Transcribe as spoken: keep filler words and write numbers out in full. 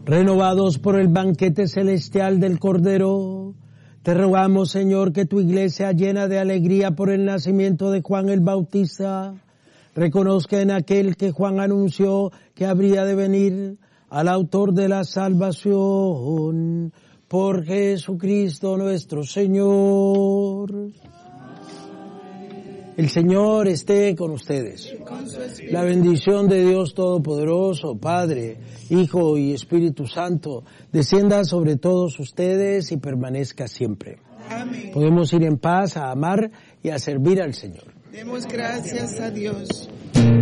renovados por el banquete celestial del Cordero, te rogamos, Señor, que tu iglesia, llena de alegría por el nacimiento de Juan el Bautista, reconozca en aquel que Juan anunció que habría de venir al autor de la salvación, por Jesucristo nuestro Señor. El Señor esté con ustedes. La bendición de Dios Todopoderoso, Padre, Hijo y Espíritu Santo, descienda sobre todos ustedes y permanezca siempre. Amén. Podemos ir en paz a amar y a servir al Señor. Demos gracias a Dios.